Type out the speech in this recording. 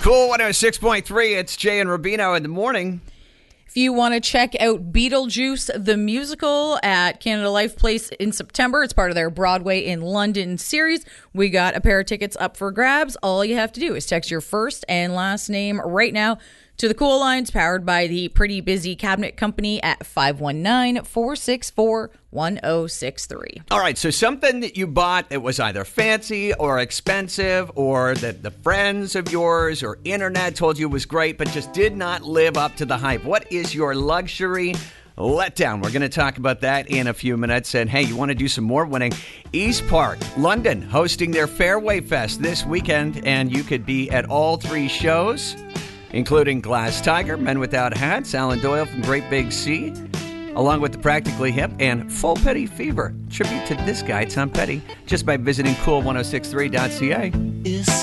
Cool 106.3. It's Jay and Rubino in the morning. If you want to check out Beetlejuice the Musical at Canada Life Place in September, it's part of their Broadway in London series. We got a pair of tickets up for grabs. All you have to do is text your first and last name right now to the Cool Lines, powered by the Pretty Busy Cabinet Company at 519-464-1063. All right, so something that you bought that was either fancy or expensive, or that the friends of yours or internet told you was great, but just did not live up to the hype. What is your luxury letdown? We're going to talk about that in a few minutes. And hey, you want to do some more winning? East Park, London, hosting their Fairway Fest this weekend, and you could be at all three shows, including Glass Tiger, Men Without Hats, Alan Doyle from Great Big Sea, along with the Practically Hip and Full Petty Fever. Tribute to this guy, Tom Petty, just by visiting cool1063.ca.